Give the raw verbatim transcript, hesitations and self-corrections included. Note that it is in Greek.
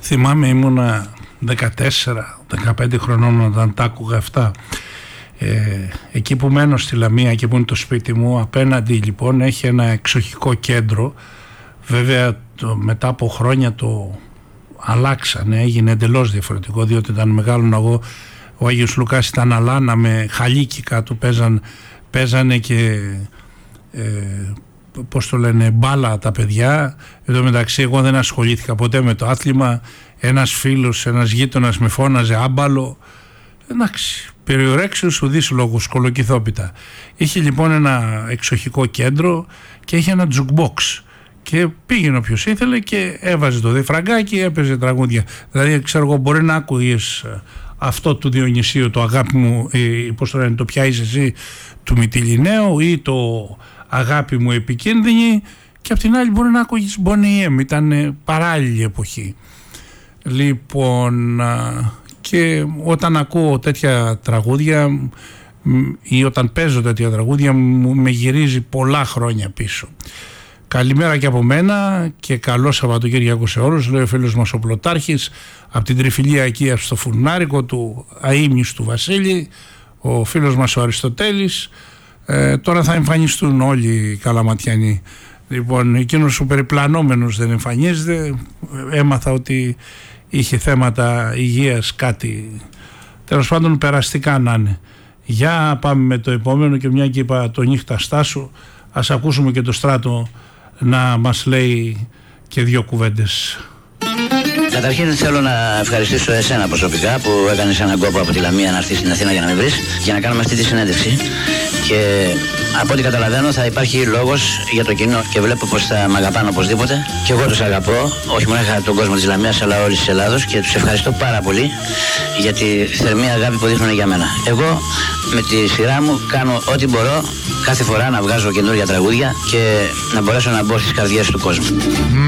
Θυμάμαι ήμουνα δεκατέσσερα δεκαπέντε χρονών όταν τα άκουγα αυτά. Ε, εκεί που μένω στη Λαμία και που είναι το σπίτι μου, απέναντι λοιπόν έχει ένα εξοχικό κέντρο. Βέβαια το, μετά από χρόνια το αλλάξανε, έγινε εντελώς διαφορετικό, διότι ήταν μεγάλο εγώ, ο Άγιος Λουκάς ήταν αλάνα με χαλίκι κάτω, παίζαν, παίζανε και ε, πώς το λένε, μπάλα τα παιδιά. Εδώ μεταξύ εγώ δεν ασχολήθηκα ποτέ με το άθλημα. Ένας φίλος, ένας γείτονας με φώναζε άμπαλο. Εντάξει, περιορέξεως ουδείς λόγους, κολοκυθόπιτα. Είχε λοιπόν ένα εξοχικό κέντρο και είχε ένα jukebox και πήγαινε όποιος ήθελε και έβαζε το διφραγκάκι, έπαιζε τραγούδια. Δηλαδή ξέρω εγώ, μπορεί να άκουγες αυτό του Διονυσίου, το αγάπη μου, ε, πώς το λένε, το ποια είσαι εσύ του Μυτιληναίου, ή το αγάπη μου επικίνδυνη, και απ' την άλλη μπορεί να άκουγες Boney M, ήταν παράλληλη εποχή. Λοιπόν, και όταν ακούω τέτοια τραγούδια ή όταν παίζω τέτοια τραγούδια με γυρίζει πολλά χρόνια πίσω. Καλημέρα και από μένα και καλό Σαββατοκύριακο σε όλους, λέει ο φίλος μας ο Πλωτάρχης από την Τριφυλία εκεί στο Φουρνάρικο του αείμνηστου Βασίλη, ο φίλος μας ο Αριστοτέλης. Ε, τώρα θα εμφανιστούν όλοι οι Καλαματιανοί. Λοιπόν, εκείνος ο περιπλανόμενος δεν εμφανίζεται. Έμαθα ότι είχε θέματα υγείας, κάτι. Τέλος πάντων, περαστικά να είναι. Για πάμε με το επόμενο, και μια και είπα το νύχτα Στάσου, ας ακούσουμε και το Στράτο να μας λέει και δύο κουβέντες. Καταρχήν θέλω να ευχαριστήσω εσένα προσωπικά που έκανες έναν κόπο από τη Λαμία να έρθεις στην Αθήνα για να με βρεις, για να κάνουμε αυτή τη συνέντευξη. Και από ό,τι καταλαβαίνω θα υπάρχει λόγος για το κοινό και βλέπω πως θα μ' αγαπάνε οπωσδήποτε. Και εγώ τους αγαπώ, όχι μόνο τον κόσμο της Λαμίας αλλά όλης της Ελλάδος, και τους ευχαριστώ πάρα πολύ για τη θερμή αγάπη που δείχνουν για μένα. Εγώ με τη σειρά μου κάνω ό,τι μπορώ κάθε φορά να βγάζω καινούργια τραγούδια και να μπορέσω να μπω στις καρδιές του κόσμου.